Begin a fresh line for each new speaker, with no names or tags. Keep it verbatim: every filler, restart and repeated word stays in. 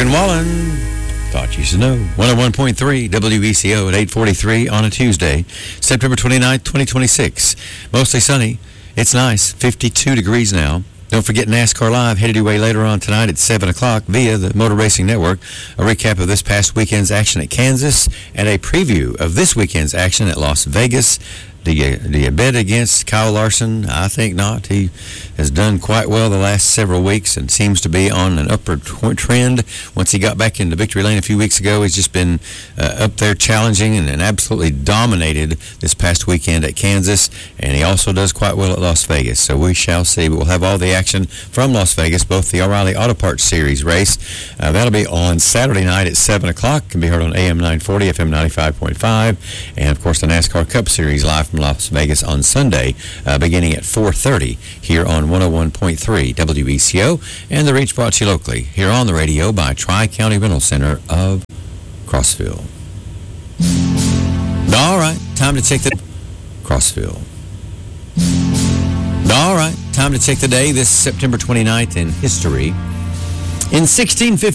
Morgan Wallen. Thought you should know. one oh one point three W E C O at eight forty-three on a Tuesday, September twenty-ninth, twenty twenty-six. Mostly sunny. It's nice. fifty-two degrees now. Don't forget NASCAR Live, headed your way later on tonight at seven o'clock via the Motor Racing Network. A recap of this past weekend's action at Kansas and a preview of this weekend's action at Las Vegas. Do you, do you bet against Kyle Larson? I think not. He has done quite well the last several weeks and seems to be on an upward tw- trend. Once he got back into victory lane a few weeks ago, he's just been uh, up there challenging and, and absolutely dominated this past weekend at Kansas. And he also does quite well at Las Vegas. So we shall see. We'll have all the action from Las Vegas, both the O'Reilly Auto Parts Series race. Uh, that'll be on Saturday night at seven o'clock. Can be heard on A M nine forty, F M ninety-five point five. And, of course, the NASCAR Cup Series live from Las Vegas on Sunday, uh, beginning at four thirty here on one oh one point three W E C O, and the Reach brought to you locally here on the radio by Tri-County Rental Center of Crossville. All right, time to check the Crossville. All right, time to check the day this September twenty-ninth in history. In sixteen fifty